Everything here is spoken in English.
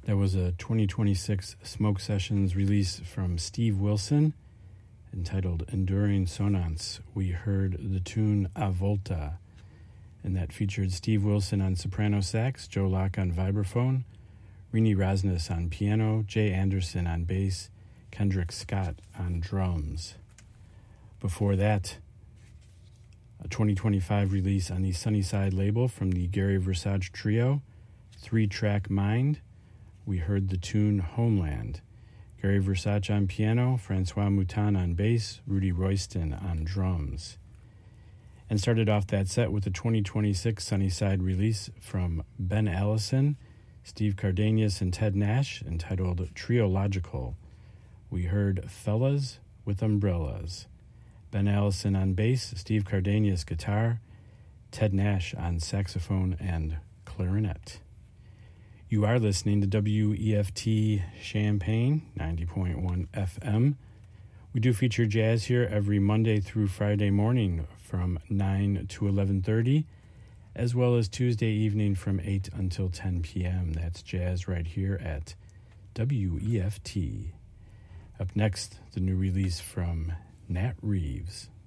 That was a 2026 Smoke Sessions release from Steve Wilson entitled Enduring Sonance. We heard the tune A Volta, and that featured Steve Wilson on soprano sax, Joe Locke on vibraphone, Rini Rosnes on piano, Jay Anderson on bass, Kendrick Scott on drums. Before that, a 2025 release on the Sunnyside label from the Gary Versace Trio, 3-track Mind. We heard the tune Homeland. Gary Versace on piano, Francois Mouton on bass, Rudy Royston on drums. And started off that set with the 2026 Sunnyside release from Ben Allison, Steve Cardenas, and Ted Nash, entitled Triological. We heard Fellas with Umbrellas. Ben Allison on bass, Steve Cardenas guitar, Ted Nash on saxophone and clarinet. You are listening to WEFT Champaign, 90.1 FM. We do feature jazz here every Monday through Friday morning from 9 to 11:30, as well as Tuesday evening from 8 until 10 p.m. That's jazz right here at WEFT. Up next, the new release from Nat Reeves.